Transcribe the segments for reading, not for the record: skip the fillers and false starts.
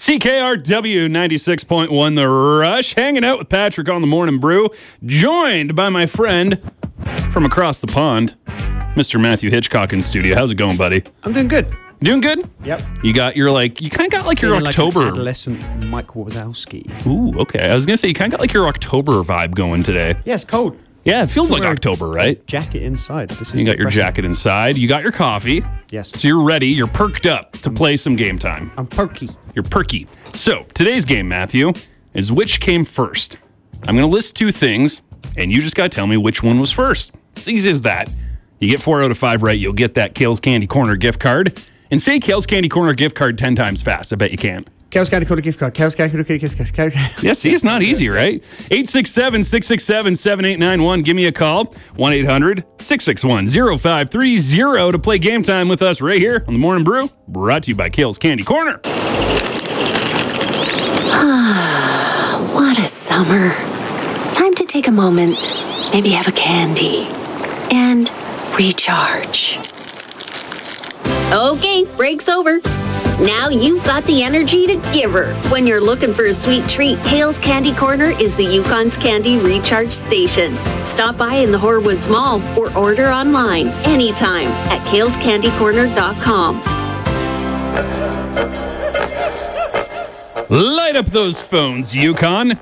CKRW 96.1 The Rush, hanging out with Patrick on the Morning Brew, joined by my friend from across the pond, Mr. Matthew Hitchcock in studio. How's it going, buddy? I'm doing good. Doing good? Yep. You kind of got like your October. Like an adolescent Mike Wazowski. Ooh, okay. I was going to say, you kind of got like your October vibe going today. Yeah, it's cold. Yeah, it feels like October, right? Jacket inside. You got your jacket inside. You got your coffee. Yes. So you're ready. You're perked up to play some game time. I'm perky. You're perky. So today's game, Matthew, is which came first. I'm going to list two things, and you just got to tell me which one was first. It's easy as that. You get 4 out of 5 right, you'll get that Kale's Candy Corner gift card. And say Kale's Candy Corner gift card 10 times fast. I bet you can. Kale's Candy Corner gift card. Kale's Candy Corner gift card. Yeah, see, it's not easy, right? 867-667-7891. Give me a call. 1-800-661-0530 to play game time with us right here on the Morning Brew. Brought to you by Kale's Candy Corner. What a summer. Time to take a moment, maybe have a candy, and recharge. Okay, break's over. Now you've got the energy to give her. When you're looking for a sweet treat, Kale's Candy Corner is the Yukon's Candy Recharge Station. Stop by in the Horwoods Mall or order online anytime at kalescandycorner.com. Light up those phones, Yukon.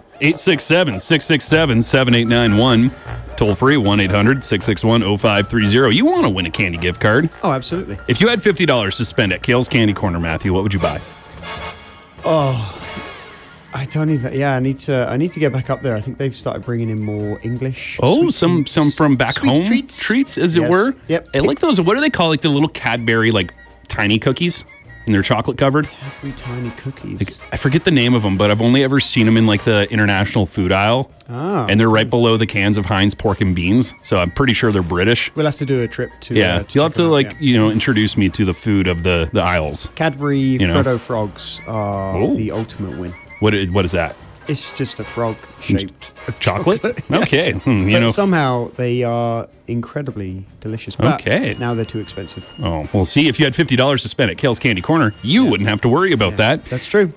867-667-7891. Toll free, 1-800-661-0530. You want to win a candy gift card. Oh, absolutely. If you had $50 to spend at Kale's Candy Corner, Matthew, what would you buy? Oh, I don't even. Yeah, I need to get back up there. I think they've started bringing in more English. Oh, some from back home treats, as it were. Yep. I like those. What do they call like the little Cadbury like tiny cookies? And they're chocolate covered. Cadbury tiny cookies. Like, I forget the name of them, but I've only ever seen them in like the international food aisle. Oh. And they're right below the cans of Heinz pork and beans. So I'm pretty sure they're British. We'll have to do a trip to. Yeah, you'll have to introduce me to the food of the aisles. Cadbury Frodo Frogs are the ultimate win. What is that? It's just a frog shaped chocolate. Yeah. Okay, but somehow they are incredibly delicious. But now they're too expensive. Oh, well, see, if you had $50 to spend at Kale's Candy Corner, you wouldn't have to worry about that. That's true.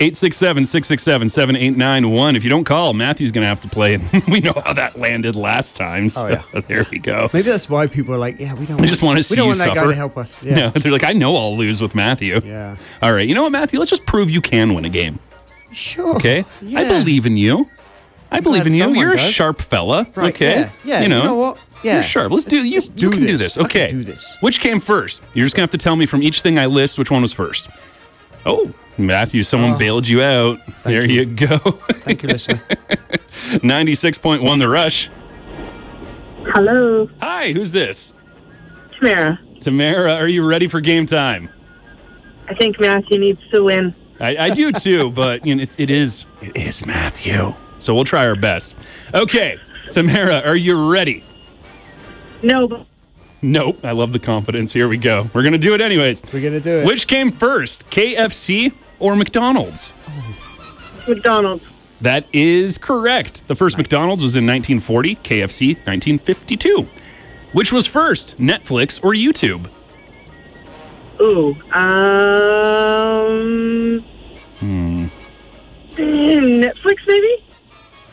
867-667-7891. If you don't call, Matthew's going to have to play, and we know how that landed last time. So there we go. Maybe that's why people are like, yeah, we don't. They just want to see you want that suffer. guy to help us. Yeah. No, they're like, I know I'll lose with Matthew. Yeah. All right, you know what, Matthew? Let's just prove you can win a game. Sure. Okay. Yeah. I believe in you. I believe in you. You're a sharp fella. Right, okay. Yeah. You know what? Yeah. You're sharp. You can do this. Okay. I can do this. Which came first? You're just going to have to tell me from each thing I list which one was first. Oh, Matthew, someone bailed you out. There you go. Thank you, listener. 96.1 The Rush. Hello. Hi, who's this? Tamara. Tamara, are you ready for game time? I think Matthew needs to win. I do too, but it is Matthew. So we'll try our best. Okay, Tamara, are you ready? No. Nope. I love the confidence. Here we go. We're going to do it anyways. We're going to do it. Which came first, KFC or McDonald's? McDonald's. That is correct. The first McDonald's was in 1940, KFC 1952. Which was first, Netflix or YouTube? Ooh. Netflix, maybe?